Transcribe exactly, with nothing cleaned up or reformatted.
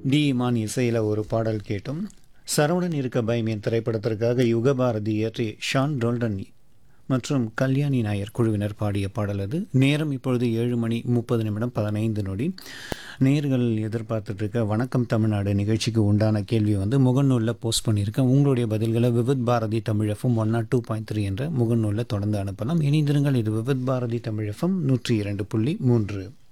D Imman இசையில் ஒரு பாடல் கேட்டும். சரவணன் இருக்க பயமேன் திரைப்படத்திற்காக யுகபாரதி இயற்றி ஷான் டோல்டன் மற்றும் கல்யாணி நாயர் குழுவினர் பாடிய பாடல் அது. நேரம் இப்பொழுது ஏழு மணி முப்பது நிமிடம் பதினைந்து நொடி. நேர்கள் எதிர்பார்த்துட்ருக்க வணக்கம் தமிழ்நாடு நிகழ்ச்சிக்கு உண்டான கேள்வி வந்து முகநூலில் போஸ்ட் பண்ணியிருக்கேன். உங்களுடைய பதில்களை Vividh Bharathi Tamil FM one not two point three என்ற முகநூலில் தொடர்ந்து அனுப்பலாம். இணைந்திருங்கள். இது விவித் பாரதி தமிழ் எஃப்எம் நூற்றி இரண்டு புள்ளி மூன்று.